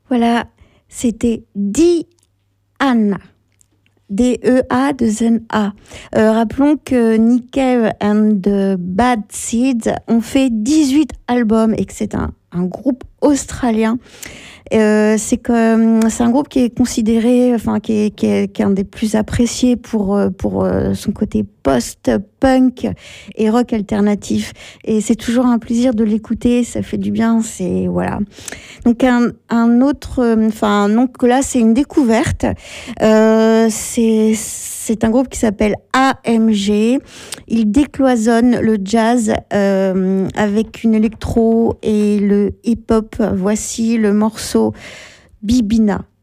Voilà, c'était Diana. DEA de Zen A. Rappelons que Nick Cave and the Bad Seeds ont fait 18 albums et que c'est un groupe australien. C'est un groupe qui est considéré, enfin qui est un des plus appréciés pour son côté post-punk et rock alternatif. Et c'est toujours un plaisir de l'écouter, ça fait du bien. C'est voilà. Donc un autre, enfin donc là c'est une découverte. C'est un groupe qui s'appelle AMG. Il décloisonne le jazz avec une électro et le hip-hop. Voici le morceau Bibina.